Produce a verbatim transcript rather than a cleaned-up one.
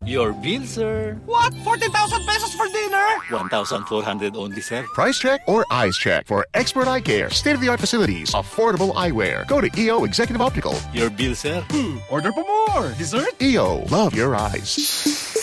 Your bill, sir. What? fourteen thousand pesos for dinner? one thousand four hundred only, sir. Price check or eyes check for expert eye care, state-of-the-art facilities, affordable eyewear. Go to E O Executive Optical. Your bill, sir. Hmm. Order pa more. Dessert? E O, love your eyes.